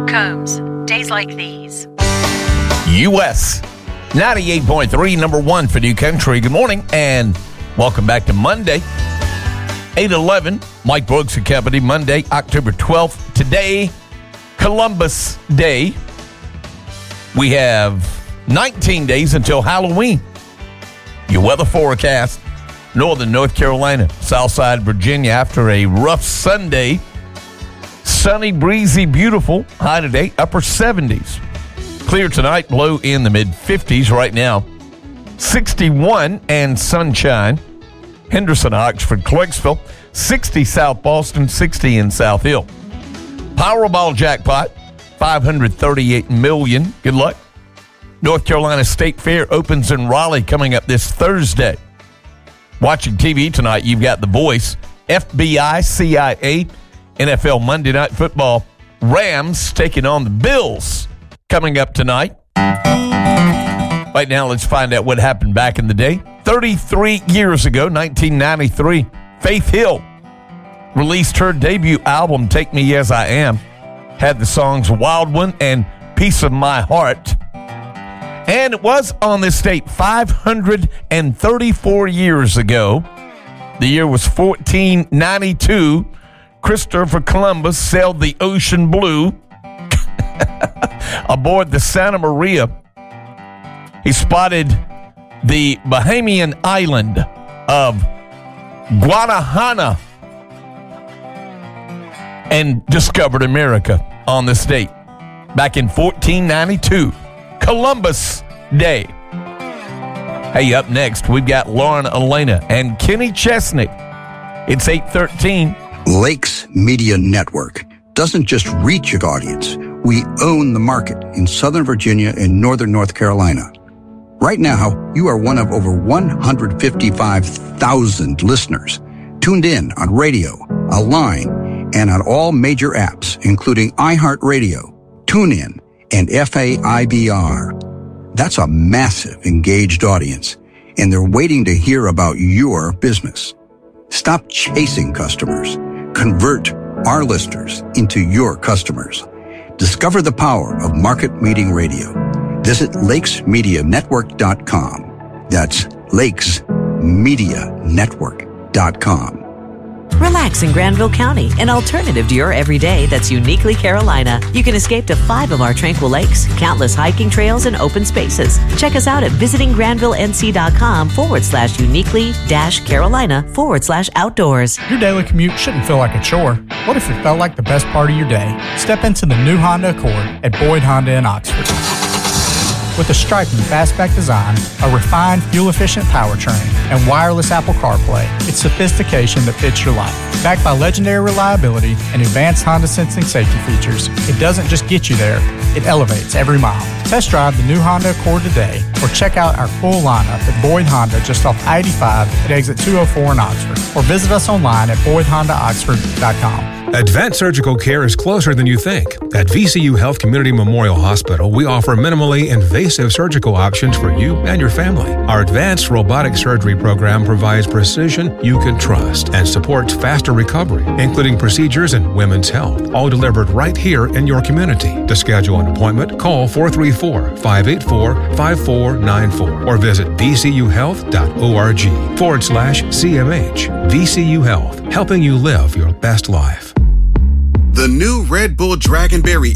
Combs, Days Like These. U.S. 98.3, number one for New Country. Good morning and welcome back to Monday, 8/11. Mike Brooks and Company, Monday, October 12th. Today, Columbus Day. We have 19 days until Halloween. Your weather forecast, northern North Carolina, Southside Virginia, after a rough Sunday. Sunny, breezy, beautiful. High today, upper 70s. Clear tonight, low in the mid-50s. Right now, 61 and sunshine. Henderson, Oxford, Clarksville, 60 South Boston, 60 in South Hill. Powerball jackpot, $538 million. Good luck. North Carolina State Fair opens in Raleigh coming up this Thursday. Watching TV tonight, you've got The Voice, FBI, CIA, NFL Monday Night Football. Rams taking on the Bills coming up tonight. Right now, let's find out what happened back in the day. 33 years ago, 1993, Faith Hill released her debut album, Take Me As I Am. Had the songs Wild One and Piece of My Heart. And it was on this date 534 years ago. The year was 1492. Christopher Columbus sailed the ocean blue aboard the Santa Maria. He spotted the Bahamian island of Guanahana and discovered America on this date back in 1492. Columbus Day. Hey, up next, we've got Lauren Elena and Kenny Chesney. It's 8:13. Lakes Media Network doesn't just reach your audience. We own the market in Southern Virginia and Northern North Carolina. Right now, you are one of over 155,000 listeners tuned in on radio, online, and on all major apps, including iHeartRadio, TuneIn, and FAIBR. That's a massive engaged audience, and they're waiting to hear about your business. Stop chasing customers. Convert our listeners into your customers. Discover the power of market meeting radio. Visit lakesmedianetwork.com. That's lakesmedianetwork.com. Relax in Granville County, an alternative to your everyday that's uniquely Carolina. You can escape to 5 of our tranquil lakes, countless hiking trails, and open spaces. Check us out at visitingGranvilleNC.com/uniquely-Carolina/outdoors. Your daily commute shouldn't feel like a chore. What if it felt like the best part of your day? Step into the new Honda Accord at Boyd Honda in Oxford. With a striking fastback design, a refined fuel-efficient powertrain, and wireless Apple CarPlay, it's sophistication that fits your life. Backed by legendary reliability and advanced Honda sensing safety features, it doesn't just get you there, it elevates every mile. Test drive the new Honda Accord today, or check out our full lineup at Boyd Honda just off I-85 at exit 204 in Oxford, or visit us online at BoydHondaOxford.com. Advanced surgical care is closer than you think. At VCU Health Community Memorial Hospital, we offer minimally invasive surgical options for you and your family. Our advanced robotic surgery program provides precision you can trust and supports faster recovery, including procedures in women's health, all delivered right here in your community. To schedule an appointment, call 434-584-5494 or visit vcuhealth.org/CMH. VCU Health, helping you live your best life. The new Red Bull Dragonberry